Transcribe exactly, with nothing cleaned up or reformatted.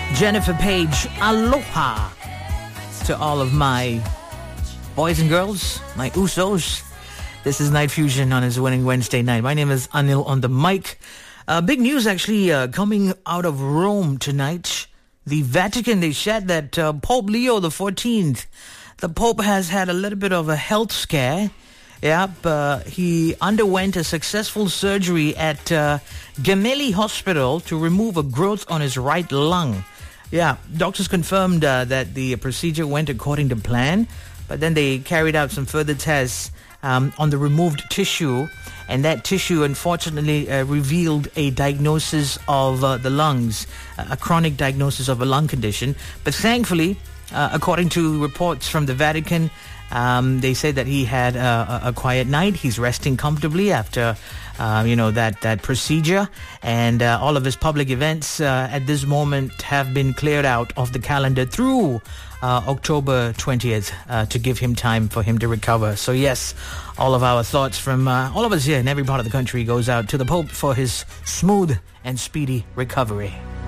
Jennifer Page, aloha to all of my boys and girls, my Usos. This is Night Fusion on his Winning Wednesday night. My name is Anil on the mic. Uh, big news actually uh, coming out of Rome tonight. The Vatican, they said that uh, Pope Leo the fourteenth, the Pope has had a little bit of a health scare. Yep, uh, he underwent a successful surgery at uh, Gemelli Hospital to remove a growth on his right lung. Yeah, doctors confirmed uh, that the procedure went according to plan, but then they carried out some further tests um, on the removed tissue, and that tissue unfortunately uh, revealed a diagnosis of uh, the lungs, a chronic diagnosis of a lung condition. But thankfully, uh, according to reports from the Vatican, um, they said that he had uh, a, a quiet night. He's resting comfortably after Uh, you know, that, that procedure, and uh, all of his public events uh, at this moment have been cleared out of the calendar through uh, October twentieth uh, to give him time for him to recover. So yes, all of our thoughts from uh, all of us here in every part of the country goes out to the Pope for his smooth and speedy recovery.